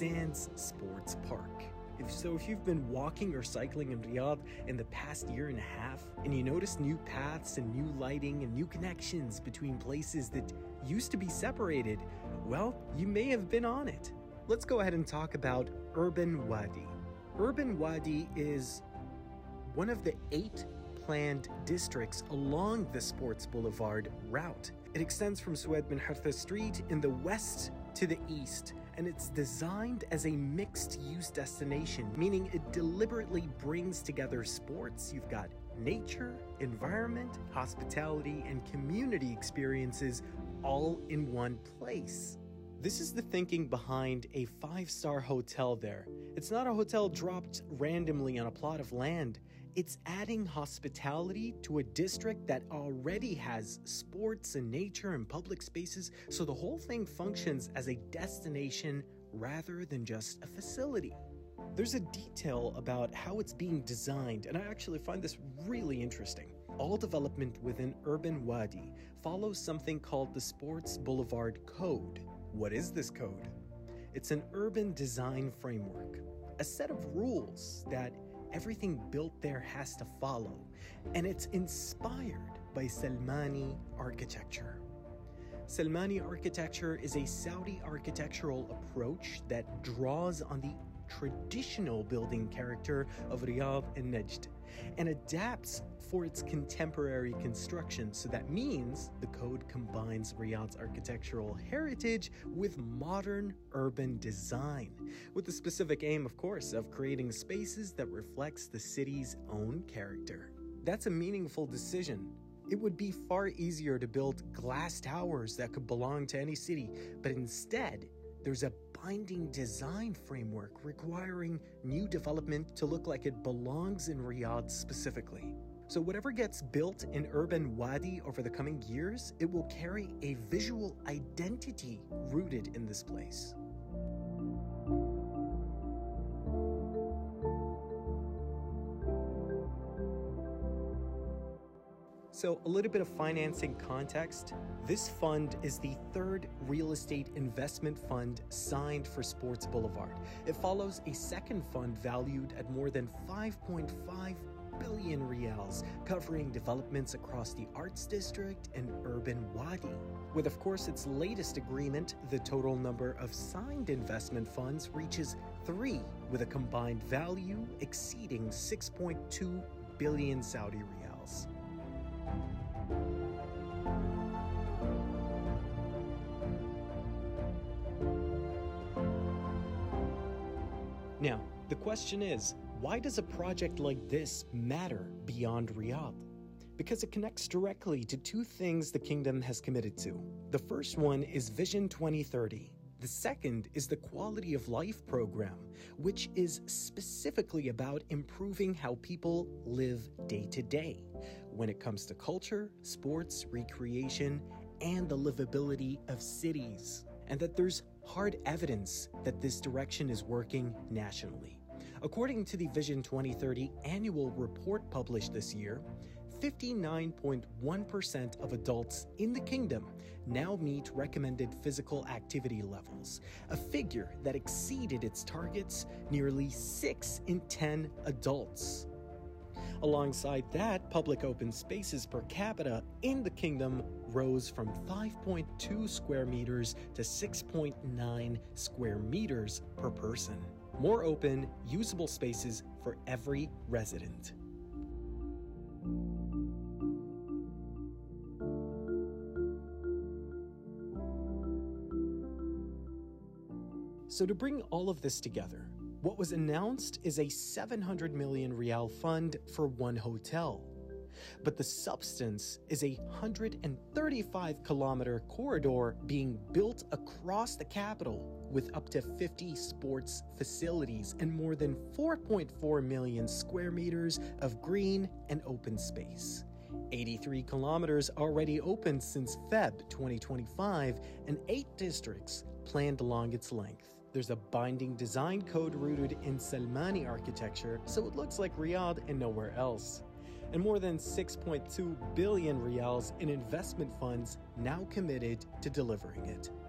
Sands Sports Park. If you've been walking or cycling in Riyadh in the past year and a half, and you notice new paths and new lighting and new connections between places that used to be separated, well, you may have been on it. Let's go ahead and talk about Urban Wadi. Urban Wadi is one of the 8 planned districts along the Sports Boulevard route. It extends from Suwaid bin Hartha Street in the west to the east, and it's designed as a mixed-use destination, meaning it deliberately brings together sports. You've got nature, environment, hospitality, and community experiences all in one place. This is the thinking behind a 5-star hotel there. It's not a hotel dropped randomly on a plot of land. It's adding hospitality to a district that already has sports and nature and public spaces, so the whole thing functions as a destination rather than just a facility. There's a detail about how it's being designed, and I actually find this really interesting. All development within Urban Wadi follows something called the Sports Boulevard Code. What is this code? It's an urban design framework, a set of rules that everything built there has to follow, and it's inspired by Salmani architecture. Salmani architecture is a Saudi architectural approach that draws on the traditional building character of Riyadh and Najd and adapts for its contemporary construction. So that means the code combines Riyadh's architectural heritage with modern urban design, with the specific aim, of course, of creating spaces that reflects the city's own character. That's a meaningful decision. It would be far easier to build glass towers that could belong to any city, but instead, there's a binding design framework requiring new development to look like it belongs in Riyadh specifically. So whatever gets built in Urban Wadi over the coming years, it will carry a visual identity rooted in this place. So a little bit of financing context. This fund is the 3rd real estate investment fund signed for Sports Boulevard. It follows a second fund valued at more than 5.5 billion riyals, covering developments across the Arts District and Urban Wadi. With, of course, its latest agreement, the total number of signed investment funds reaches 3, with a combined value exceeding 6.2 billion Saudi riyals. Now, the question is, why does a project like this matter beyond Riyadh? Because it connects directly to 2 things the kingdom has committed to. The first one is Vision 2030. The second is the Quality of Life program, which is specifically about improving how people live day to day when it comes to culture, sports, recreation, and the livability of cities. And that there's hard evidence that this direction is working nationally. According to the Vision 2030 annual report published this year, 59.1% of adults in the kingdom now meet recommended physical activity levels, a figure that exceeded its targets nearly 6 in 10 adults. Alongside that, public open spaces per capita in the kingdom rose from 5.2 square meters to 6.9 square meters per person. More open, usable spaces for every resident. So to bring all of this together, what was announced is a 700 million riyal fund for one hotel. But the substance is a 135-kilometer corridor being built across the capital with up to 50 sports facilities and more than 4.4 million square meters of green and open space. 83 kilometers already opened since Feb 2025 and 8 districts planned along its length. There's a binding design code rooted in Salmani architecture, so it looks like Riyadh and nowhere else. And more than 6.2 billion riyals in investment funds now committed to delivering it.